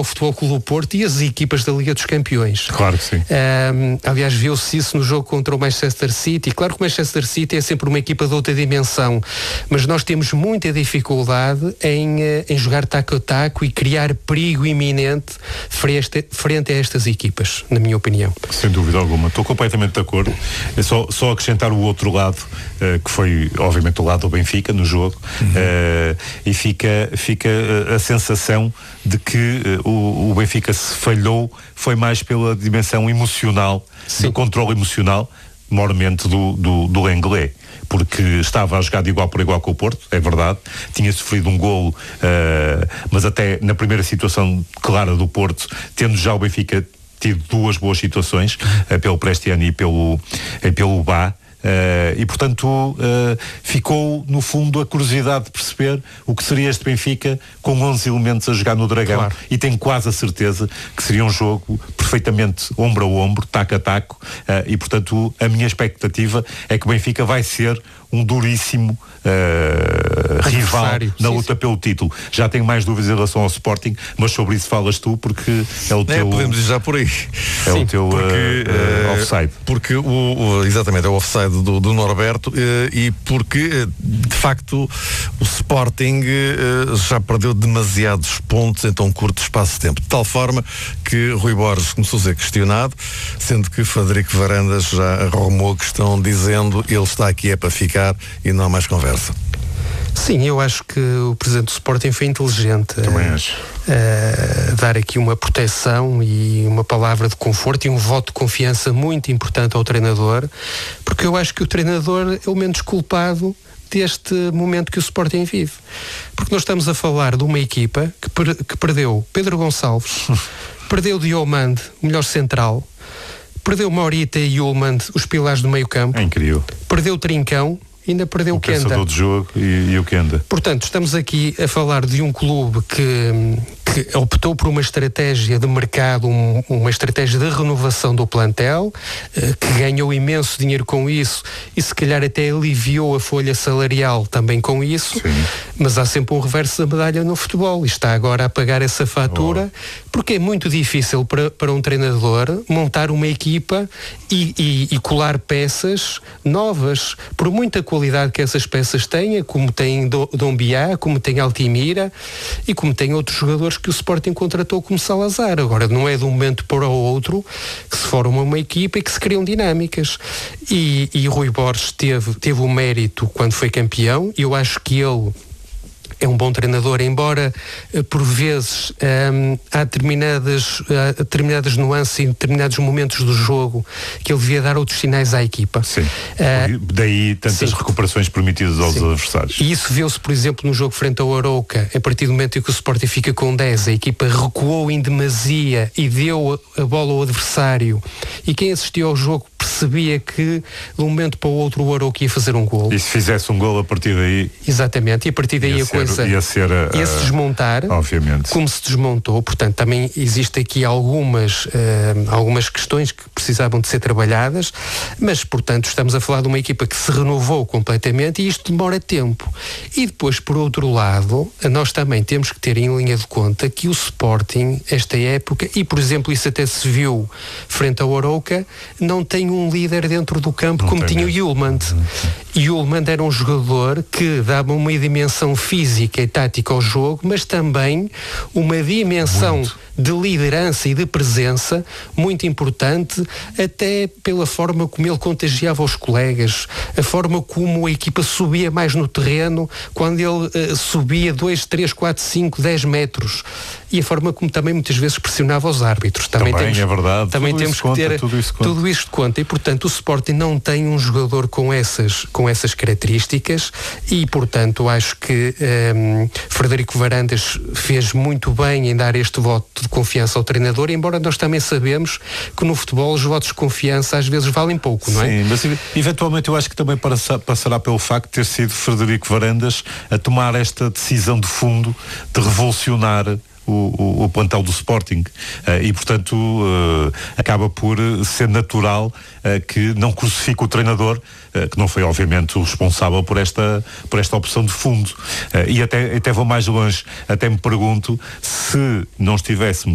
Futebol Clube do Porto e as equipas da Liga dos Campeões. Claro que sim. Aliás, viu-se isso no jogo contra o Manchester City. Claro que o Manchester City é sempre uma equipa de outra dimensão, mas nós temos muita dificuldade em jogar taco a taco e criar perigo iminente frente a estas equipas, na minha opinião. Sem dúvida alguma, estou completamente de acordo. É só acrescentar o outro lado, que foi obviamente o lado do Benfica no jogo, e fica a sensação de que o Benfica se falhou, foi mais pela dimensão emocional, do controle emocional, mormente do Lenglet, porque estava a jogar de igual por igual com o Porto, é verdade, tinha sofrido um golo, mas até na primeira situação clara do Porto, tendo já o Benfica tido duas boas situações, pelo Prestiano e pelo Bá, e portanto ficou no fundo a curiosidade de perceber o que seria este Benfica com 11 elementos a jogar no Dragão, claro. E tenho quase a certeza que seria um jogo perfeitamente ombro a ombro, taco a taco, e portanto a minha expectativa é que o Benfica vai ser um duríssimo rival na luta pelo título. Já tenho mais dúvidas em relação ao Sporting, mas sobre isso falas tu, porque é o teu... podemos ir já por aí. É o teu offside. Porque exatamente, é o offside do Norberto, e porque de facto o Sporting já perdeu demasiados pontos em tão curto espaço de tempo, de tal forma que Rui Borges começou a ser questionado, sendo que Frederico Varandas já arrumou a questão dizendo ele está aqui é para ficar e não há mais conversa. Sim, eu acho que o Presidente do Sporting foi inteligente. Também acho. Dar aqui uma proteção e uma palavra de conforto e um voto de confiança muito importante ao treinador, porque eu acho que o treinador é o menos culpado deste momento que o Sporting vive. Porque nós estamos a falar de uma equipa que perdeu Pedro Gonçalves, perdeu Diomande, o melhor central, perdeu Morita e Ullmann, os pilares do meio campo. É incrível. Perdeu Trincão, ainda perdeu o Kenda. O pensador de jogo e o Kenda. Portanto, estamos aqui a falar de um clube que optou por uma estratégia de mercado, uma estratégia de renovação do plantel, que ganhou imenso dinheiro com isso e se calhar até aliviou a folha salarial também com isso. Sim. Mas há sempre um reverso da medalha no futebol e está agora a pagar essa fatura, porque é muito difícil para um treinador montar uma equipa e colar peças novas, por muita qualidade que essas peças tenha, como tem Dombiá, como tem Altimira e como tem outros jogadores que o Sporting contratou como Salazar. Agora, não é de um momento para o outro que se forma uma equipa e que se criam dinâmicas. E Rui Borges teve o mérito quando foi campeão, e eu acho que ele é um bom treinador, embora por vezes há determinadas nuances em determinados momentos do jogo que ele devia dar outros sinais à equipa. Sim. Daí tantas recuperações permitidas aos adversários. E isso viu-se, por exemplo, no jogo frente ao Arouca. A partir do momento em que o Sporting fica com 10, a equipa recuou em demasia e deu a bola ao adversário, e quem assistiu ao jogo percebia que de um momento para o outro o Arouca ia fazer um golo. E se fizesse um golo a partir daí... Exatamente, e a partir daí a coisa ia se desmontar, obviamente, como se desmontou. Portanto, também existe aqui algumas questões que precisavam de ser trabalhadas, mas, portanto, estamos a falar de uma equipa que se renovou completamente e isto demora tempo. E depois, por outro lado, nós também temos que ter em linha de conta que o Sporting, esta época, e por exemplo isso até se viu frente ao Arouca, não tem um líder dentro do campo não como tinha o Ullmann. E o Ullmann era um jogador que dava uma dimensão física e tática ao jogo, mas também uma dimensão de liderança e de presença muito importante, até pela forma como ele contagiava os colegas, a forma como a equipa subia mais no terreno, quando ele subia 2, 3, 4, 5, 10 metros, e a forma como também muitas vezes pressionava os árbitros. Também é verdade. Também tudo temos que ter tudo isso conta, e portanto o Sporting não tem um jogador com essas características, e portanto acho que Frederico Varandas fez muito bem em dar este voto de confiança ao treinador, embora nós também sabemos que no futebol os votos de confiança às vezes valem pouco, não é? Sim, mas eventualmente eu acho que também passará pelo facto de ter sido Frederico Varandas a tomar esta decisão de fundo de revolucionar o plantel do Sporting, e portanto acaba por ser natural que não crucifique o treinador, que não foi obviamente o responsável por esta opção de fundo, e até vou mais longe, até me pergunto se não estivéssemos